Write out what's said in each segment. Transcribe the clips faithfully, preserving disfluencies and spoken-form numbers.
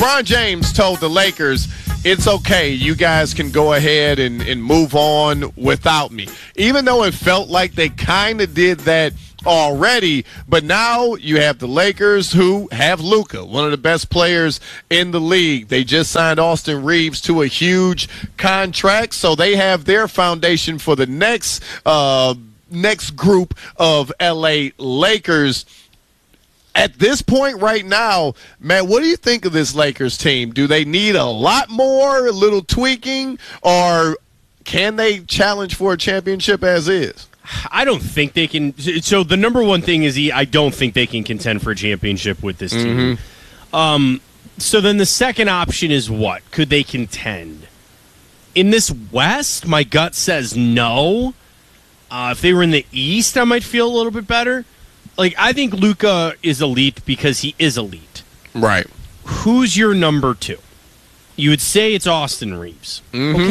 LeBron James told the Lakers, it's okay, you guys can go ahead and, and move on without me. Even though it felt like they kind of did that already, but now you have the Lakers who have Luka, one of the best players in the league. They just signed Austin Reeves to a huge contract, so they have their foundation for the next uh, next group of L A Lakers. At this point right now, man, what do you think of this Lakers team? Do they need a lot more, a little tweaking, or can they challenge for a championship as is? I don't think they can. So the number one thing is I don't think they can contend for a championship with this team. Mm-hmm. Um, so then the second option is what? Could they contend? In this West, my gut says no. Uh, if they were in the East, I might feel a little bit better. Like, I think Luka is elite because he is elite. Right. Who's your number two? You would say it's Austin Reeves. Mm-hmm.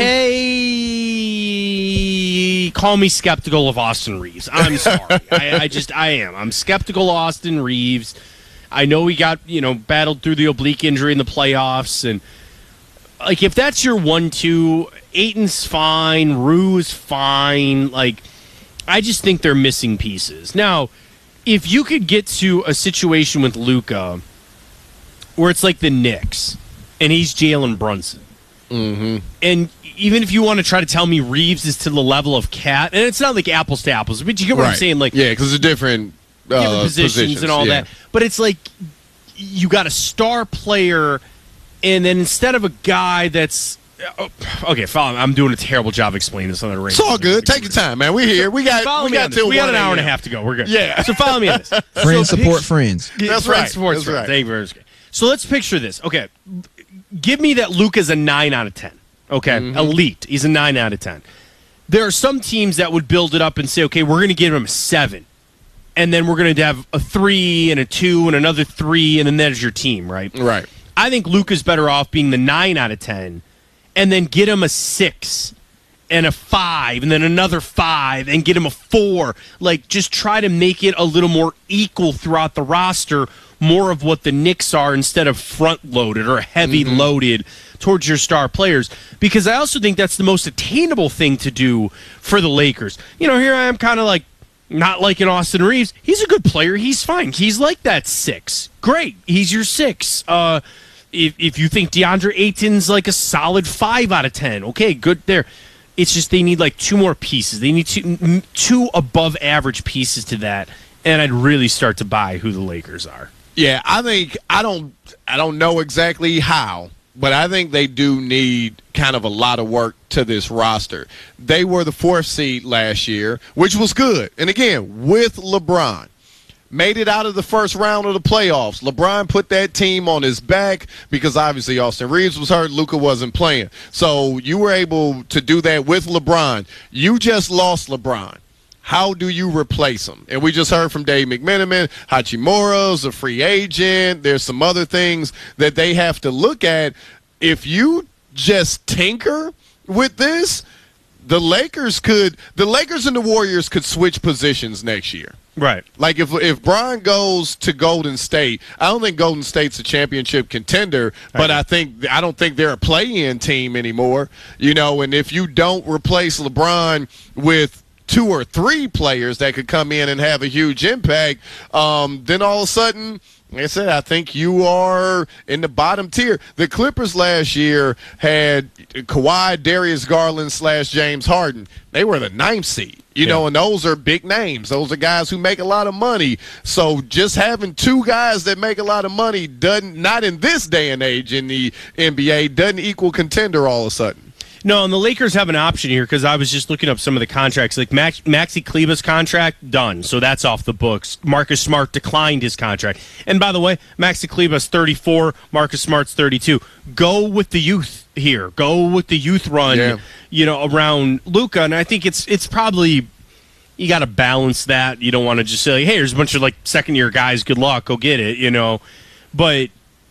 Okay, call me skeptical of Austin Reeves. I'm sorry. I, I just, I am. I'm skeptical of Austin Reeves. I know he got, you know, battled through the oblique injury in the playoffs. And, like, if that's your one two, Ayton's fine, Rue's fine. Like, I just think they're missing pieces. Now, if you could get to a situation with Luka where it's like the Knicks and he's Jalen Brunson, mm-hmm. and even if you want to try to tell me Reeves is to the level of Cat, and it's not like apples to apples, but you get what right. I'm saying? Like, yeah, because it's different, uh, different positions, positions and all yeah. that. But it's like you got a star player, and then instead of a guy that's okay, follow me. I'm doing a terrible job explaining this on the radio. It's all good. Take your time, man. We're here. We got follow we me got on this. till We got an hour a.m. and a half to go. We're good. Yeah. So follow me on this. Friends so support picture, friends. That's friends right. support That's friends. right. Thank you very much. So let's picture this. Okay, give me that Luka's a nine out of ten. Okay, mm-hmm. Elite. He's a nine out of ten. There are some teams that would build it up and say, okay, we're going to give him a seven, and then we're going to have a three and a two and another three, and then there's your team, right? Right. I think Luka's better off being the nine out of ten, and then get him a six and a five, and then another five, and get him a four. Like, just try to make it a little more equal throughout the roster, more of what the Knicks are instead of front-loaded or heavy-loaded mm-hmm. towards your star players. Because I also think that's the most attainable thing to do for the Lakers. You know, here I am kind of like, not liking Austin Reeves. He's a good player. He's fine. He's like that six. Great. He's your six. Uh... If if you think DeAndre Ayton's like a solid five out of ten, okay, good there. It's just they need like two more pieces. They need two two above average pieces to that, and I'd really start to buy who the Lakers are. Yeah, I think I don't I don't know exactly how, but I think they do need kind of a lot of work to this roster. They were the fourth seed last year, which was good, and again with LeBron. Made it out of the first round of the playoffs. LeBron put that team on his back because obviously Austin Reeves was hurt. Luka wasn't playing. So you were able to do that with LeBron. You just lost LeBron. How do you replace him? And we just heard from Dave McMenamin, Hachimura's a free agent. There's some other things that they have to look at. If you just tinker with this, the Lakers could – the Lakers and the Warriors could switch positions next year. Right. Like if if Bron goes to Golden State, I don't think Golden State's a championship contender, but I think I don't think they're a play-in team anymore. You know, and if you don't replace LeBron with two or three players that could come in and have a huge impact, um, then all of a sudden, like I said, I think you are in the bottom tier. The Clippers last year had Kawhi, Darius Garland slash James Harden. They were the ninth seed. You yeah. know, and those are big names. Those are guys who make a lot of money. So just having two guys that make a lot of money doesn't, not in this day and age in the N B A, doesn't equal contender all of a sudden. No, and the Lakers have an option here because I was just looking up some of the contracts. Like Max, Maxi Kleber's contract, done. So that's off the books. Marcus Smart declined his contract. And by the way, Maxi Kleber's thirty-four, Marcus Smart's thirty-two. Go with the youth here. Go with the youth run, yeah. you know, around Luka. And I think it's it's probably, you got to balance that. You don't want to just say, hey, there's a bunch of like second-year guys. Good luck. Go get it, you know. But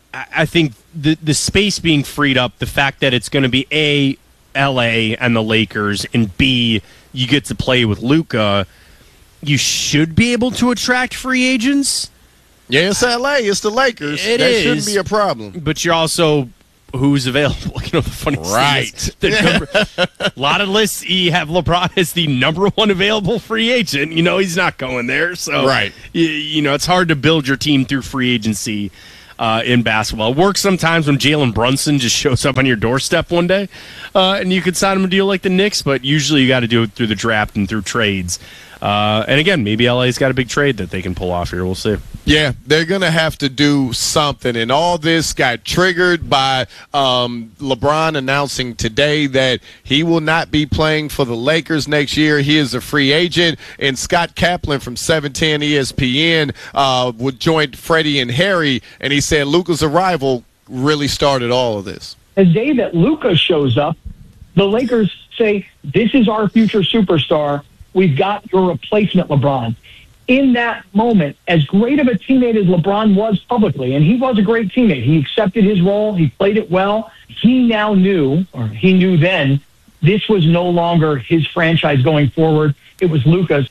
I think the the space being freed up, the fact that it's going to be A, L A and the Lakers, and B, you get to play with Luka, you should be able to attract free agents. Yeah, it's L A. It's the Lakers. It that is. shouldn't be a problem. But you're also who's available. You know, the funny right. thing is, the number, a lot of lists you have LeBron as the number one available free agent. You know, he's not going there. So, right. you, you know, it's hard to build your team through free agency uh, in basketball. It works sometimes when Jalen Brunson just shows up on your doorstep one day uh, and you could sign him a deal like the Knicks, but usually you got to do it through the draft and through trades. Uh, and again, maybe L A's got a big trade that they can pull off here. We'll see. Yeah, they're going to have to do something. And all this got triggered by um, LeBron announcing today that he will not be playing for the Lakers next year. He is a free agent. And Scott Kaplan from seven ten E S P N uh, would join Freddie and Harry, and he said Luka's arrival really started all of this. The day that Luka shows up, the Lakers say, this is our future superstar. We've got your replacement, LeBron. In that moment, as great of a teammate as LeBron was publicly, and he was a great teammate, he accepted his role, he played it well, he now knew, or he knew then, this was no longer his franchise going forward. It was Luka's.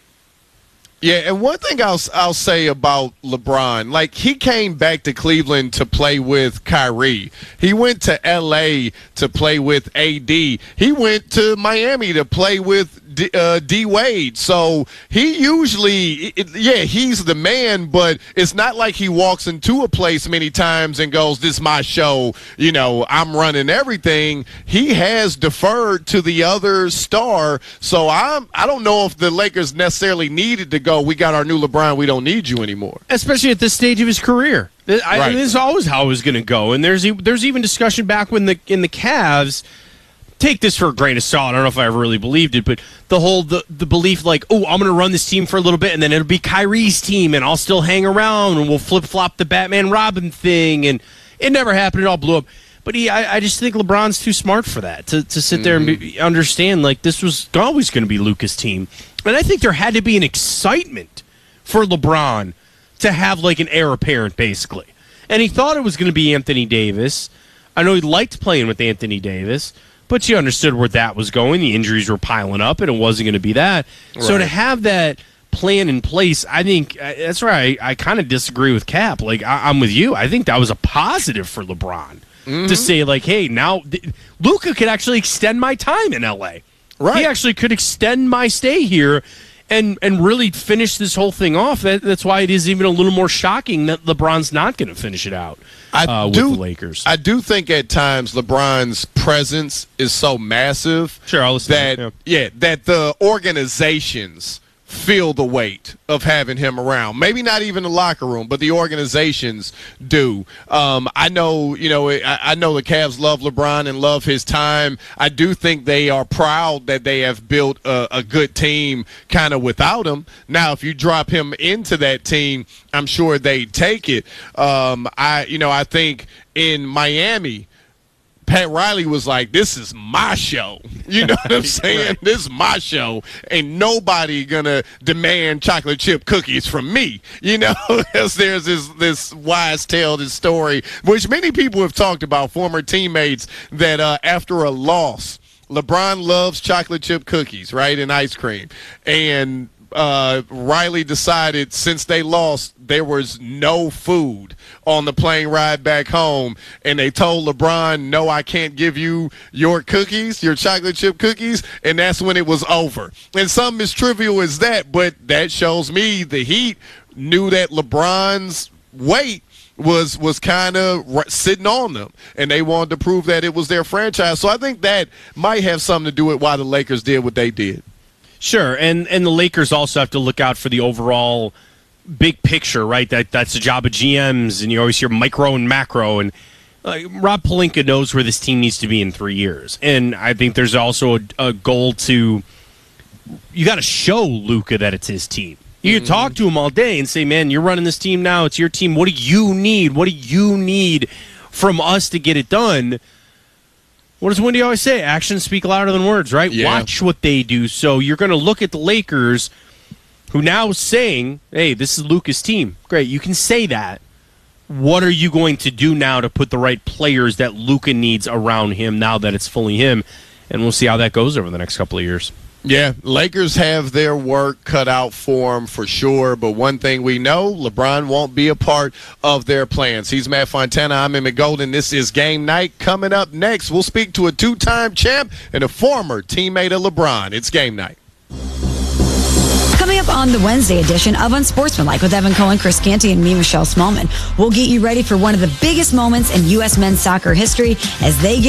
Yeah, and one thing I'll I'll say about LeBron, like he came back to Cleveland to play with Kyrie. He went to L A to play with A D. He went to Miami to play with D, uh, D Wade. So he usually, it, yeah, he's the man, but it's not like he walks into a place many times and goes, "This is my show. You know, I'm running everything." He has deferred to the other star. So I'm I don't know if the Lakers necessarily needed to go, we got our new LeBron, we don't need you anymore. Especially at this stage of his career. I, right. This is always how it was going to go. And there's there's even discussion back when the in the Cavs, take this for a grain of salt, I don't know if I ever really believed it, but the whole the, the belief like, oh, I'm going to run this team for a little bit and then it'll be Kyrie's team and I'll still hang around and we'll flip-flop the Batman Robin thing, and it never happened. It all blew up. But he, I, I just think LeBron's too smart for that, to, to sit there and be, understand, like, this was always going to be Luka's team. And I think there had to be an excitement for LeBron to have, like, an heir apparent, basically. And he thought it was going to be Anthony Davis. I know he liked playing with Anthony Davis, but you understood where that was going. The injuries were piling up, and it wasn't going to be that. Right. So to have that plan in place, I think uh, that's where I, I kind of disagree with Cap. Like, I, I'm with you. I think that was a positive for LeBron. Mm-hmm. To say, like, hey, now th- Luka could actually extend my time in L A. Right. He actually could extend my stay here and and really finish this whole thing off. That, that's why it is even a little more shocking that LeBron's not going to finish it out I uh, do, with the Lakers. I do think at times LeBron's presence is so massive sure, I'll listen that, yeah. yeah, that the organizations feel the weight of having him around. Maybe not even the locker room, but the organizations do. Um, I know, you know, I, I know the Cavs love LeBron and love his time. I do think they are proud that they have built a, a good team kind of without him. Now, if you drop him into that team, I'm sure they take it. Um, I, you know, I think in Miami, Pat Riley was like, this is my show. You know what I'm saying? Right. This is my show. Ain't nobody going to demand chocolate chip cookies from me. You know, there's this this wise tale, this story, which many people have talked about, former teammates, that uh, after a loss, LeBron loves chocolate chip cookies, right, and ice cream. And Uh, Riley decided since they lost, there was no food on the plane ride back home, and they told LeBron, no, I can't give you your cookies, your chocolate chip cookies, and that's when it was over. And something as trivial as that, but that shows me the Heat knew that LeBron's weight was was kind of sitting on them, and they wanted to prove that it was their franchise. So I think that might have something to do with why the Lakers did what they did. Sure, and and the Lakers also have to look out for the overall big picture, right? That that's the job of G Ms, and you always hear micro and macro. And uh, Rob Pelinka knows where this team needs to be in three years, and I think there's also a, a goal to you got to show Luka that it's his team. You can mm-hmm. talk to him all day and say, "Man, you're running this team now. It's your team. What do you need? What do you need from us to get it done?" What does Wendy always say? Actions speak louder than words, right? Yeah. Watch what they do. So you're going to look at the Lakers, who now is saying, hey, this is Luka's team. Great, you can say that. What are you going to do now to put the right players that Luka needs around him now that it's fully him? And we'll see how that goes over the next couple of years. Yeah, Lakers have their work cut out for them for sure. But one thing we know, LeBron won't be a part of their plans. He's Matt Fontana. I'm Emmett Golden. This is Game Night. Coming up next, we'll speak to a two-time champ and a former teammate of LeBron. It's Game Night. Coming up on the Wednesday edition of Unsportsmanlike with Evan Cohen, Chris Canty, and me, Michelle Smallman, we'll get you ready for one of the biggest moments in U S men's soccer history as they get